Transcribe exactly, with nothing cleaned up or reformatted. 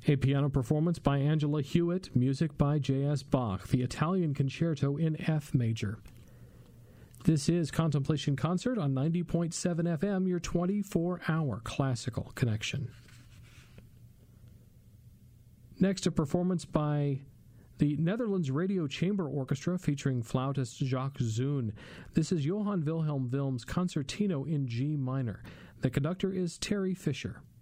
A piano performance by Angela Hewitt, music by J S. Bach, the Italian Concerto in F major. This is Contemplation Concert on ninety point seven F M, your twenty-four hour classical connection. Next, a performance by the Netherlands Radio Chamber Orchestra featuring flautist Jacques Zoon. This is Johann Wilhelm Wilm's Concertino in G minor. The conductor is Terry Fisher.